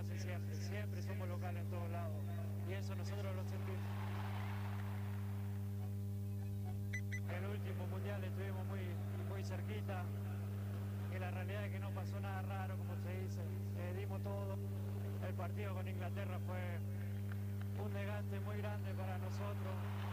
hace siempre, siempre somos locales en todos lados y eso nosotros lo sentimos. El último mundial estuvimos muy cerquita y la realidad es que no pasó nada raro, como se dice, dimos todo. El partido con Inglaterra fue un desgaste muy grande para nosotros.